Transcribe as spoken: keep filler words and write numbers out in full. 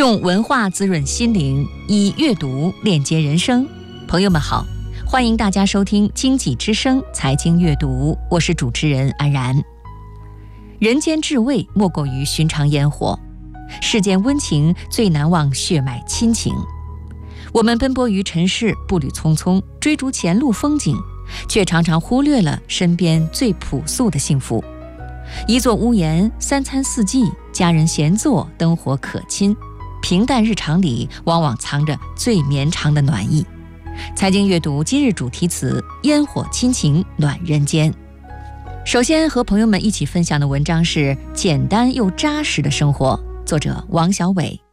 用文化滋润心灵，以阅读链接人生。朋友们好，欢迎大家收听经济之声财经阅读，我是主持人安然。人间至味莫过于寻常烟火，世间温情最难忘血脉亲情。我们奔波于尘世，步履匆匆，追逐前路风景，却常常忽略了身边最朴素的幸福。一座屋檐，三餐四季，家人闲坐，灯火可亲，平淡日常里往往藏着最绵长的暖意。财经阅读今日主题词：烟火亲情暖人间。首先和朋友们一起分享的文章是《简单又扎实的生活》，作者王小伟。